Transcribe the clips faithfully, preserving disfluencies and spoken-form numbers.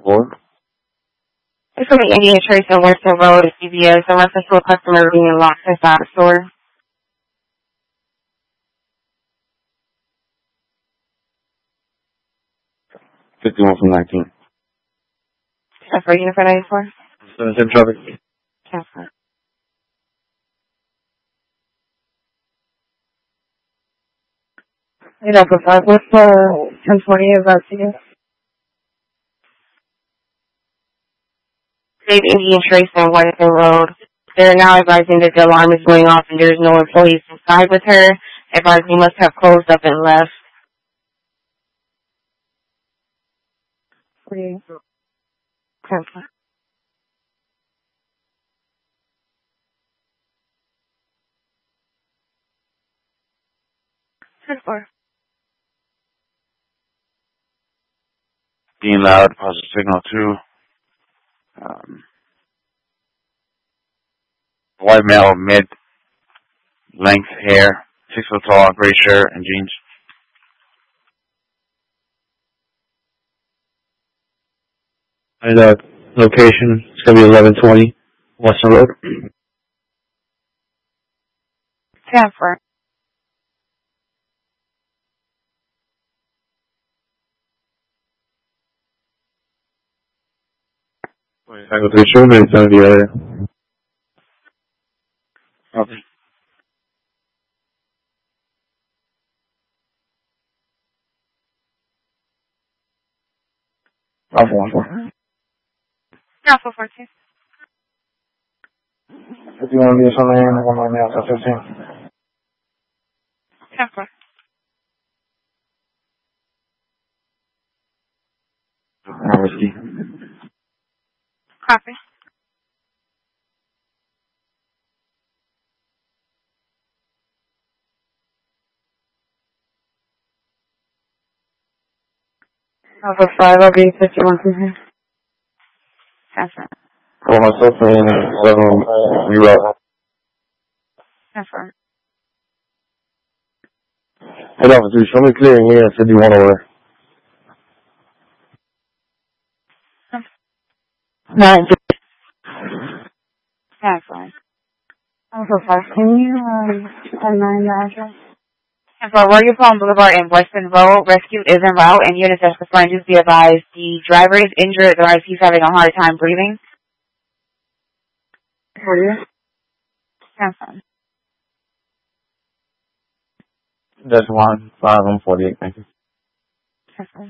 Four. It's from the Indian Trace on Western Road at C V S in reference to a customer being locked inside the store. fifty-one from nineteen. That's for Unifor ninety-four. seventeen traffic. Transfer. Hey, Doctor Five, what's the ten forty about to you? State Indian Trace on Western Road. They're now advising that the alarm is going off and there's no employees inside with her. Advising you must have closed up and left. Three. Transfer. Transfer. Being loud, positive signal two. Um, white male, mid length hair, six foot tall, gray shirt and jeans. And uh, location, it's gonna be eleven twenty Western Road. Transfer. I go to the show, maybe it's gonna be area. Okay. I'll go on. Alpha fourteen. If you want to be something, I'm going to Alpha fifteen. Transfer. Whiskey. Copy. Alpha five, I'll be fifty-one from here. Transfer. Call myself in eleven reroute. Transfer. Head officer, show me clearing here at fifty-one over. Nine. Transfer. Alpha five, can you um, send nine the address? And for Royal Palm Boulevard and Western Road, rescue is en route and units are responding to be advised. The driver is injured, otherwise he's having a hard time breathing. For you? Transfer. That's one, five, one forty-eight, thank you. Transfer.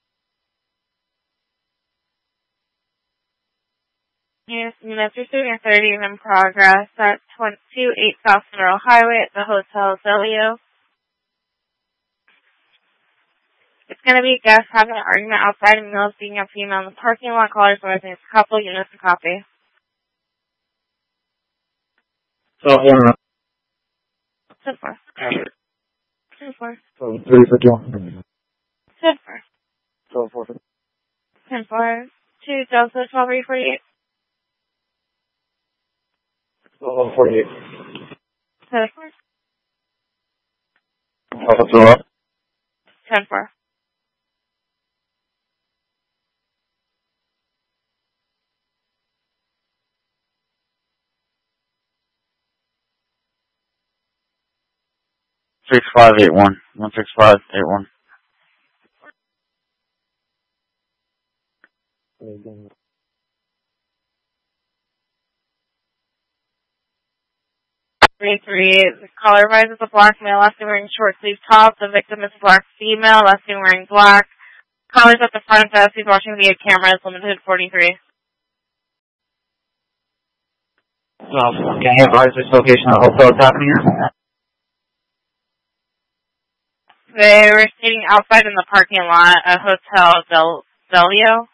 Yes, units receiving thirty is in progress at twenty-two eight South Monroe Highway at the Hotel Zelio. It's going to be guests having an argument outside and males beating a female in the parking lot. Callers are within a couple units to copy. So, one. ten four. ten four. So, three fifty-one. ten four. So, four. ten four. two Delta twelve three forty-eight. twelve forty-eight. ten four. Alpha two up. ten four. Six five eight one. One six five eight one. three three. The caller rises a black male, last name wearing short sleeve top. The victim is a black female, last name wearing black. Caller's at the front desk. He's watching via camera. It's limited forty-three. So, can you advise this location of hotel is happening here? They were sitting outside in the parking lot at Hotel Del Delio.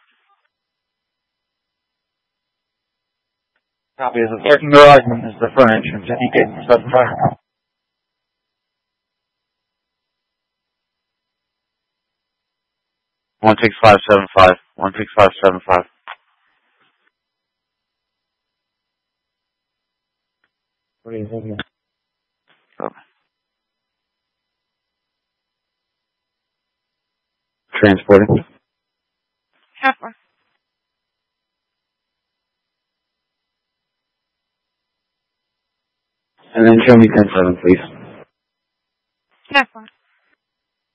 Copy is the parking garage and is the front entrance. If you can specify. One six five seven five. One six five seven five. What are you thinking? Okay. Transporting. Half one. And then show me ten seven, please. Yes, sir.